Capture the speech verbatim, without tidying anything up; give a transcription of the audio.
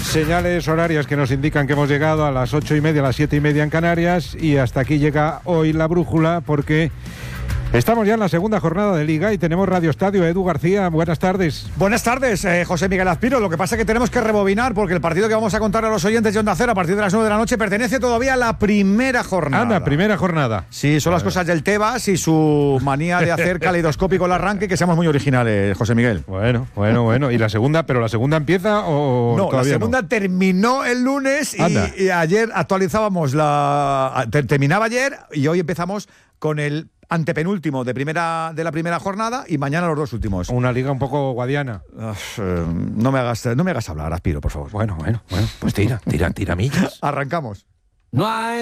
Señales horarias que nos indican que hemos llegado a las ocho y media, a las siete y media en Canarias, y hasta aquí llega hoy la brújula porque estamos ya en la segunda jornada de Liga y tenemos Radio Estadio. Edu García, buenas tardes. Buenas tardes, eh, José Miguel Azpiro. Lo que pasa es que tenemos que rebobinar porque el partido que vamos a contar a los oyentes de Onda Cero a partir de las nueve de la noche pertenece todavía a la primera jornada. Anda, primera jornada. Sí, son las cosas del Tebas y su manía de hacer caleidoscópico el arranque, que seamos muy originales, José Miguel. Bueno, bueno, bueno. ¿Y la segunda? ¿Pero la segunda empieza o no? todavía La segunda no? Terminó el lunes y, y ayer actualizábamos la... Terminaba ayer y hoy empezamos con el antepenúltimo de primera de la primera jornada y mañana los dos últimos. Una liga un poco guadiana. Uf, eh, no me hagas no me hagas hablar, Aspiro, por favor. Bueno, bueno, bueno. Pues tira, tira, tira millas. Arrancamos. No hay